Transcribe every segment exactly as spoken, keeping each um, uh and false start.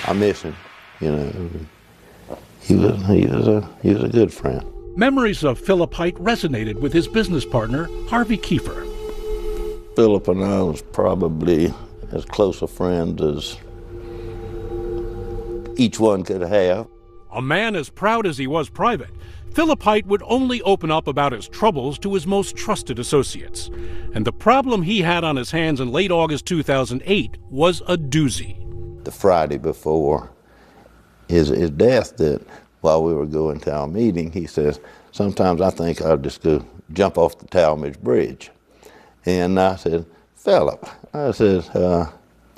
I miss him, you know. He was, he was, a, he was a good friend. Memories of Philip Height resonated with his business partner, Harvey Kiefer. Philip and I was probably as close a friend as each one could have. A man as proud as he was private, Philip Height would only open up about his troubles to his most trusted associates. And the problem he had on his hands in late August two thousand eight was a doozy. The Friday before his, his death, that while we were going to our meeting, he says, sometimes I think I'll just go jump off the Talmadge Bridge. And I said, Philip, I said, uh,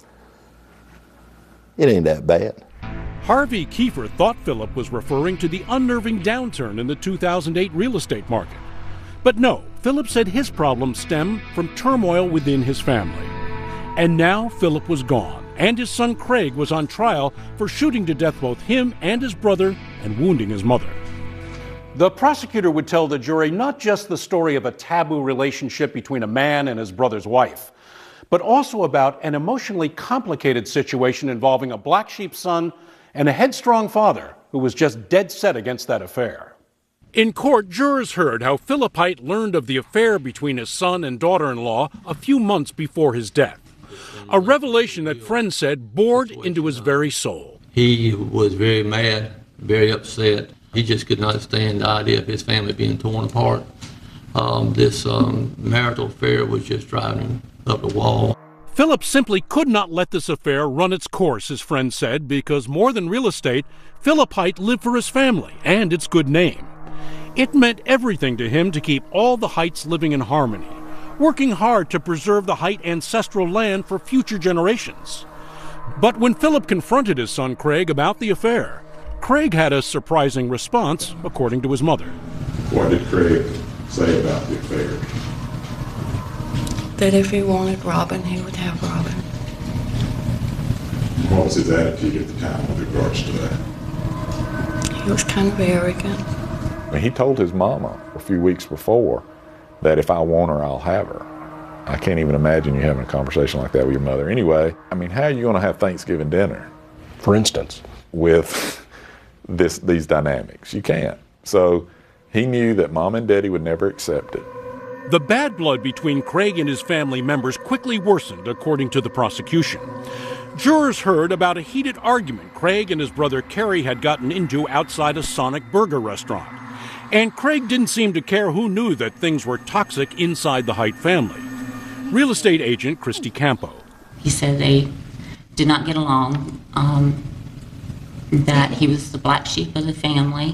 it ain't that bad. Harvey Kiefer thought Philip was referring to the unnerving downturn in the two thousand eight real estate market. But no, Philip said his problems stemmed from turmoil within his family. And now Philip was gone, and his son Craig was on trial for shooting to death both him and his brother and wounding his mother. The prosecutor would tell the jury not just the story of a taboo relationship between a man and his brother's wife, but also about an emotionally complicated situation involving a black sheep son and a headstrong father who was just dead set against that affair. In court, jurors heard how Philip Height learned of the affair between his son and daughter-in-law a few months before his death. A revelation that friends said bored into his very soul. He was very mad, very upset. He just could not stand the idea of his family being torn apart. Um, this um, marital affair was just driving him up the wall. Philip simply could not let this affair run its course, his friend said, because more than real estate, Philip Height lived for his family and its good name. It meant everything to him to keep all the Heights living in harmony, working hard to preserve the Height ancestral land for future generations. But when Philip confronted his son Craig about the affair, Craig had a surprising response, according to his mother. What did Craig say about the affair? That if he wanted Robin, he would have Robin. What was his attitude at the time with regards to that? He was kind of arrogant. I mean, he told his mama a few weeks before that if I want her, I'll have her. I can't even imagine you having a conversation like that with your mother. Anyway, I mean, how are you going to have Thanksgiving dinner, for instance, with this these dynamics? You can't. So he knew that mom and daddy would never accept it. The bad blood between Craig and his family members quickly worsened, according to the prosecution. Jurors heard about a heated argument Craig and his brother Kerry had gotten into outside a Sonic burger restaurant. And Craig didn't seem to care who knew that things were toxic inside the Height family. Real estate agent Christy Campo. He said they did not get along, um, that he was the black sheep of the family,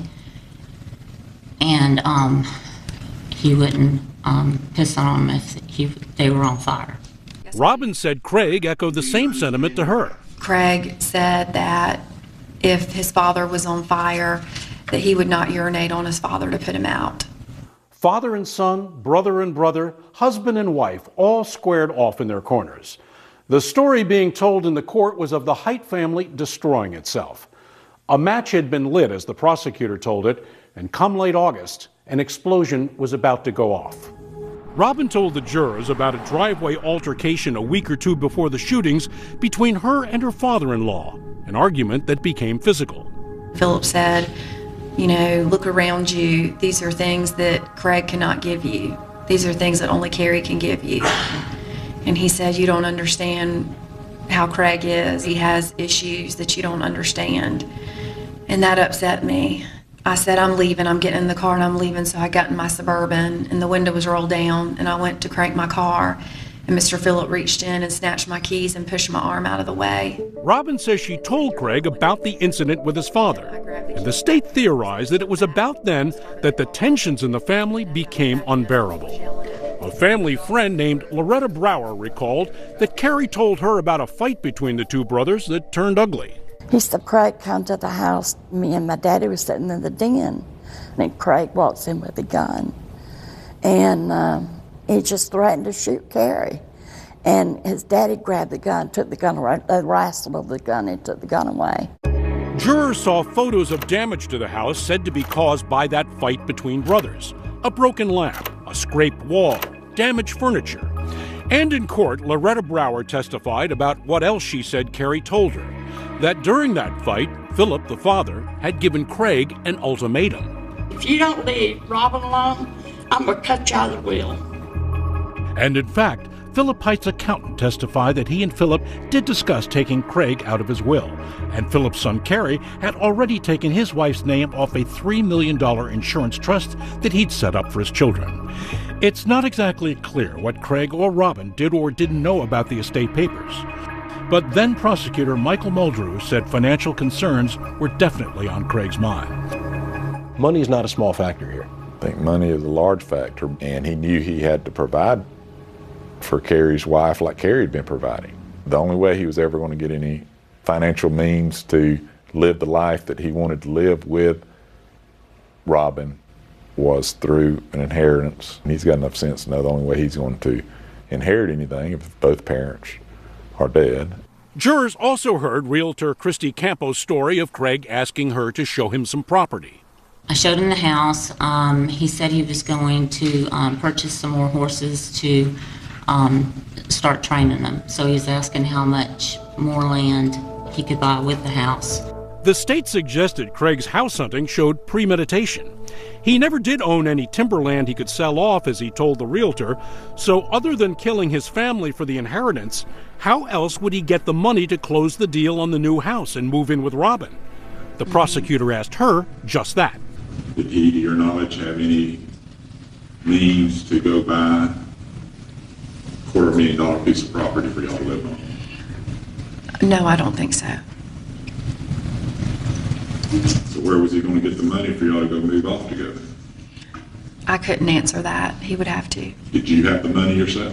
and um, he wouldn't um, piss on them if he, they were on fire. Robin said Craig echoed the same sentiment to her. Craig said that if his father was on fire, that he would not urinate on his father to put him out. Father and son, brother and brother, husband and wife, all squared off in their corners. The story being told in the court was of the Height family destroying itself. A match had been lit, as the prosecutor told it, and come late August, an explosion was about to go off. Robin told the jurors about a driveway altercation a week or two before the shootings between her and her father-in-law, an argument that became physical. Philip said, you know, look around you. These are things that Craig cannot give you. These are things that only Kerry can give you. And he said, you don't understand how Craig is. He has issues that you don't understand. And that upset me. I said, I'm leaving, I'm getting in the car and I'm leaving. So I got in my Suburban and the window was rolled down and I went to crank my car and Mister Phillip reached in and snatched my keys and pushed my arm out of the way. Robin says she told Craig about the incident with his father. And the state theorized that it was about then that the tensions in the family became unbearable. A family friend named Loretta Brower recalled that Kerry told her about a fight between the two brothers that turned ugly. He said, Craig come to the house. Me and my daddy were sitting in the den. And then Craig walks in with a gun. And um, he just threatened to shoot Kerry. And his daddy grabbed the gun, took the gun away, uh, wrestled the gun and took the gun away. Jurors saw photos of damage to the house said to be caused by that fight between brothers. A broken lamp, a scraped wall, damaged furniture. And in court, Loretta Brower testified about what else she said Kerry told her. that during that fight, Philip, the father, had given Craig an ultimatum. If you don't leave Robin alone, I'm going to cut you out of the will. And in fact, Philip Height's accountant testified that he and Philip did discuss taking Craig out of his will, and Philip's son Kerry had already taken his wife's name off a three million dollars insurance trust that he'd set up for his children. It's not exactly clear what Craig or Robin did or didn't know about the estate papers. But then prosecutor Michael Muldrew said financial concerns were definitely on Craig's mind. Money is not a small factor here. I think money is a large factor, and he knew he had to provide for Kerry's wife like Kerry had been providing. The only way he was ever going to get any financial means to live the life that he wanted to live with Robin was through an inheritance. And he's got enough sense to know the only way he's going to inherit anything if both parents are dead. Jurors also heard realtor Christy Campo's story of Craig asking her to show him some property. I showed him the house. Um, he said he was going to um, purchase some more horses to um, start training them. So he was asking how much more land he could buy with the house. The state suggested Craig's house hunting showed premeditation. He never did own any timberland he could sell off, as he told the realtor, so other than killing his family for the inheritance, how else would he get the money to close the deal on the new house and move in with Robin? The prosecutor asked her just that. Did he, to your knowledge, have any means to go buy a quarter million dollar piece of property for y'all to live on? No, I don't think so. So where was he going to get the money for y'all to go move off together? I couldn't answer that. He would have to. Did you have the money yourself?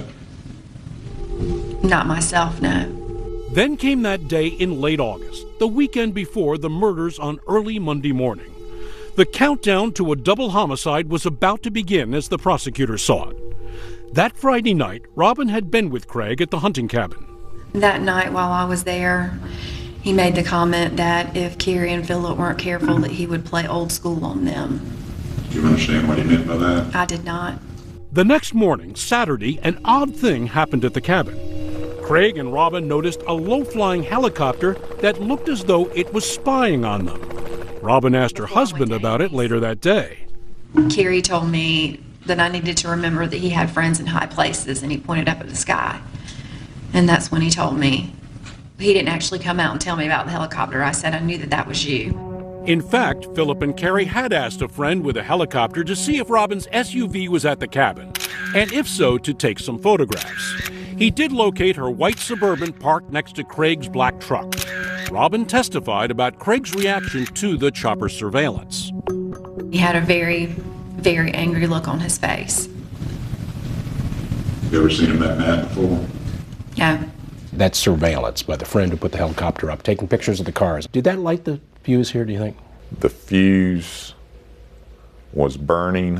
Not myself, no. Then came that day in late August, the weekend before the murders on early Monday morning. The countdown to a double homicide was about to begin as the prosecutor saw it. That Friday night, Robin had been with Craig at the hunting cabin. That night while I was there, he made the comment that if Kerry and Philip weren't careful, that he would play old school on them. Do you understand what he meant by that? I did not. The next morning, Saturday, an odd thing happened at the cabin. Craig and Robin noticed a low-flying helicopter that looked as though it was spying on them. Robin asked her husband about it later that day. Kerry told me that I needed to remember that he had friends in high places, and he pointed up at the sky. And that's when he told me. He didn't actually come out and tell me about the helicopter. I said I knew that that was you. In fact, Philip and Kerry had asked a friend with a helicopter to see if Robin's S U V was at the cabin, and if so, to take some photographs. He did locate her white Suburban parked next to Craig's black truck. Robin testified about Craig's reaction to the chopper surveillance. He had a very, very angry look on his face. You ever seen him that mad before? Yeah. That's surveillance by the friend who put the helicopter up, taking pictures of the cars. Did that light the fuse here, do you think? The fuse was burning,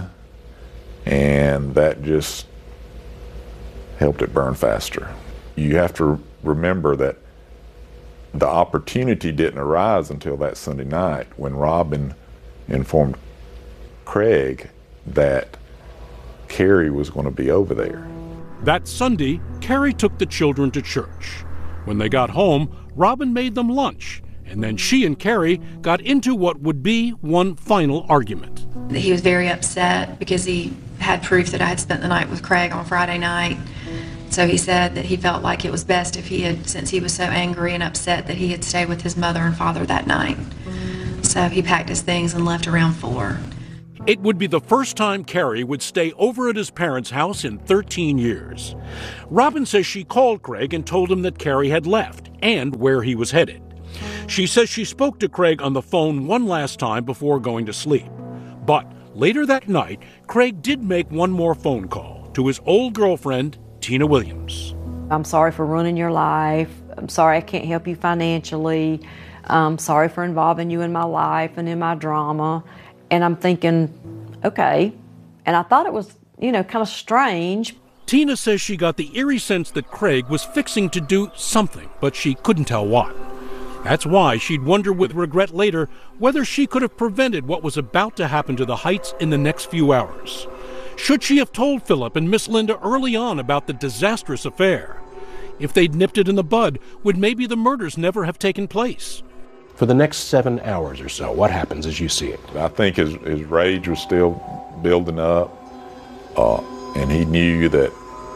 and that just helped it burn faster. You have to remember that the opportunity didn't arise until that Sunday night when Robin informed Craig that Kerry was going to be over there. That Sunday, Kerry took the children to church. When they got home, Robin made them lunch, and then she and Kerry got into what would be one final argument. He was very upset because he had proof that I had spent the night with Craig on Friday night. So he said that he felt like it was best if he had, since he was so angry and upset, that he had stayed with his mother and father that night. So he packed his things and left around four. It would be the first time Kerry would stay over at his parents' house in thirteen years. Robin says she called Craig and told him that Kerry had left and where he was headed. She says she spoke to Craig on the phone one last time before going to sleep. But later that night, Craig did make one more phone call to his old girlfriend, Tina Williams. I'm sorry for ruining your life. I'm sorry I can't help you financially. I'm sorry for involving you in my life and in my drama. And I'm thinking, okay. And I thought it was, you know, kind of strange. Tina says she got the eerie sense that Craig was fixing to do something, but she couldn't tell what. That's why she'd wonder with regret later whether she could have prevented what was about to happen to the Heights in the next few hours. Should she have told Philip and Miss Linda early on about the disastrous affair? If they'd nipped it in the bud, would maybe the murders never have taken place? For the next seven hours or so, what happens as you see it? I think his, his rage was still building up, uh, and he knew that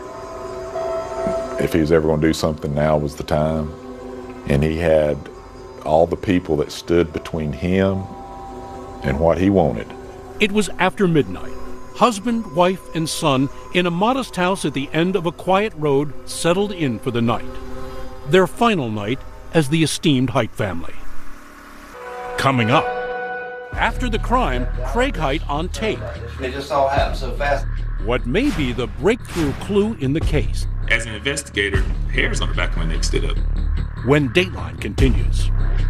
if he was ever going to do something, now was the time. And he had all the people that stood between him and what he wanted. It was after midnight. Husband, wife, and son in a modest house at the end of a quiet road settled in for the night. Their final night as the esteemed Height family. Coming up, after the crime, Craig Height on tape. It just all happened so fast. What may be the breakthrough clue in the case. As an investigator, hairs on the back of my neck stood up. When Dateline continues.